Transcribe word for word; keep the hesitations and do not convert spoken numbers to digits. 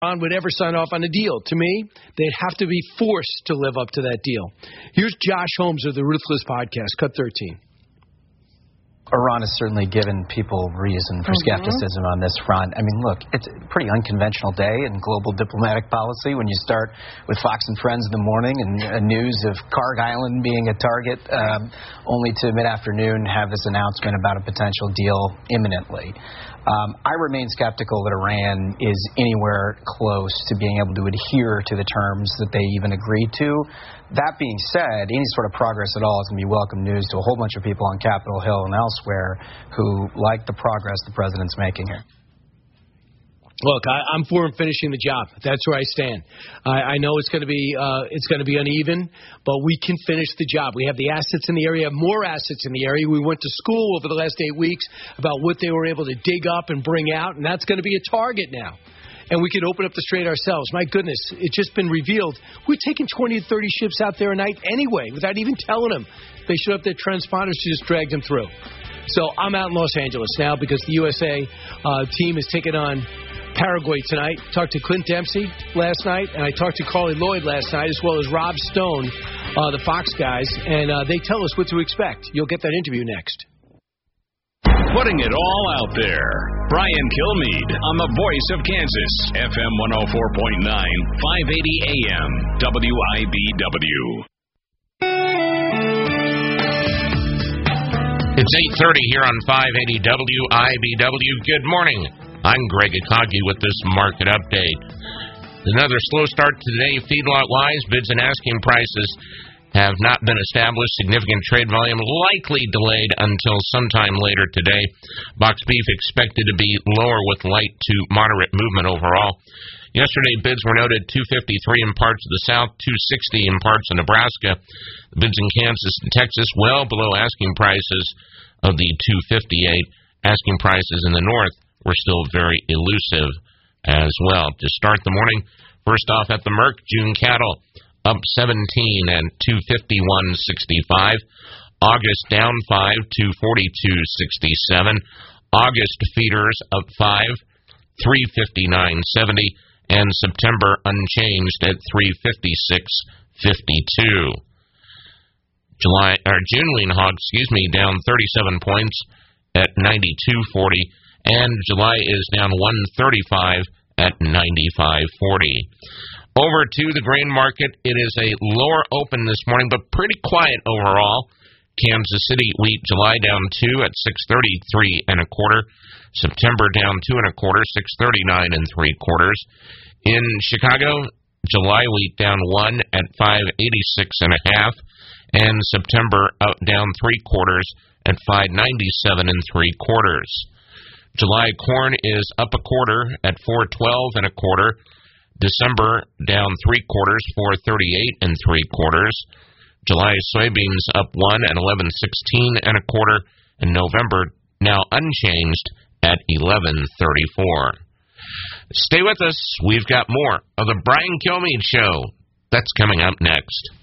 Ron would ever sign off on a deal. To me, they'd have to be forced to live up to that deal. Here's Josh Holmes of the Ruthless Podcast, Cut thirteen. Iran has certainly given people reason for mm-hmm. skepticism on this front. I mean, look, it's a pretty unconventional day in global diplomatic policy when you start with Fox and Friends in the morning and uh, news of Karg Island being a target, um, only to mid-afternoon have this announcement about a potential deal imminently. Um, I remain skeptical that Iran is anywhere close to being able to adhere to the terms that they even agreed to. That being said, any sort of progress at all is going to be welcome news to a whole bunch of people on Capitol Hill and elsewhere who like the progress the president's making here. Look, I, I'm for him finishing the job. That's where I stand. I, I know it's going to be uh, it's going to be uneven, but we can finish the job. We have the assets in the area, more assets in the area. We went to school over the last eight weeks about what they were able to dig up and bring out, and that's going to be a target now. And we can open up the strait ourselves. My goodness, it's just been revealed. We're taking twenty to thirty ships out there a night anyway, without even telling them. They should have their transponders to just drag them through. So I'm out in Los Angeles now because the U S A uh, team is taking on Paraguay tonight. Talked to Clint Dempsey last night, and I talked to Carly Lloyd last night, as well as Rob Stone, uh, the Fox guys, and uh, they tell us what to expect. You'll get that interview next. Putting it all out there. Brian Kilmeade on the Voice of Kansas, F M one oh four point nine, five eighty A M, W I B W. It's eight thirty here on five eighty W I B W. Good morning. I'm Greg Akagi with this market update. Another slow start today, feedlot-wise. Bids and asking prices have not been established. Significant trade volume likely delayed until sometime later today. Box beef expected to be lower with light to moderate movement overall. Yesterday, bids were noted two fifty-three in parts of the South, two sixty in parts of Nebraska. The bids in Kansas and Texas well below asking prices of the two fifty-eight. Asking prices in the North were still very elusive as well. To start the morning, first off at the Merc, June cattle up seventeen and two fifty-one sixty-five. August down five, two forty-two sixty-seven. August feeders up five, three fifty-nine seventy, and September unchanged at three fifty-six fifty-two. July or June lean hog, excuse me, down thirty-seven points at ninety-two forty. And July is down one thirty-five at ninety-five forty. Over to the grain market. It is a lower open this morning, but pretty quiet overall. Kansas City wheat July down two at six thirty-three and a quarter. September down two and a quarter, six thirty-nine and three quarters. In Chicago, July wheat down one at five eighty-six and a half, and September out down three quarters at five ninety-seven and three quarters. July corn is up a quarter at four twelve and a quarter. December down three quarters, four thirty-eight and three quarters. July soybeans up one at eleven sixteen and a quarter, and November now unchanged at eleven thirty-four. Stay with us. We've got more of the Brian Kilmeade Show. That's coming up next.